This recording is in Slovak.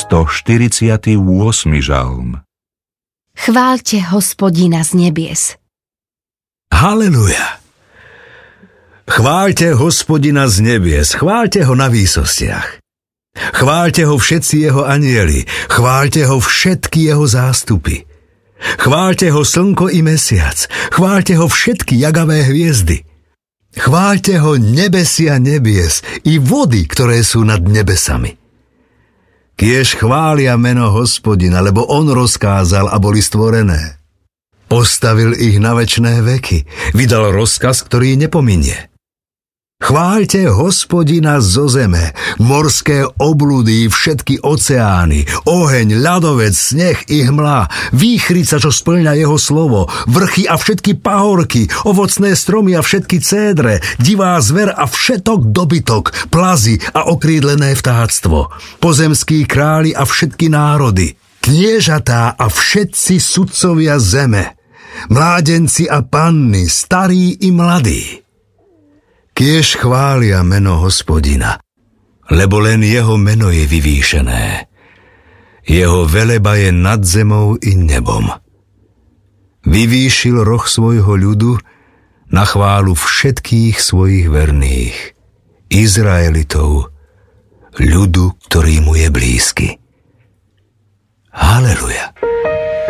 148. žalm. Chváľte Hospodina z nebies. Haleluja! Chváľte Hospodina z nebies, chváľte ho na výsostiach. Chváľte ho všetci jeho anjeli, chváľte ho všetky jeho zástupy. Chváľte ho slnko i mesiac, chváľte ho všetky jagavé hviezdy. Chváľte ho nebesia nebies i vody, ktoré sú nad nebesami. Kiež chvália meno Hospodina, lebo on rozkázal a boli stvorené. Postavil ich na večné veky, vydal rozkaz, ktorý nepominie. Chváľte Hospodina zo zeme, morské obludy, všetky oceány, oheň, ľadovec, sneh i hmla, výchrica, čo spĺňa jeho slovo, vrchy a všetky pahorky, ovocné stromy a všetky cédre, divá zver a všetok dobytok, plazy a okrídlené vtáctvo, pozemskí králi a všetky národy, kniežatá a všetci sudcovia zeme, mládenci a panny, starí i mladí. Kiež chvália meno Hospodina, lebo len jeho meno je vyvýšené. Jeho veleba je nad zemou i nebom. Vyvýšil roh svojho ľudu na chválu všetkých svojich verných, Izraelitov, ľudu, ktorý mu je blízky. Haleluja!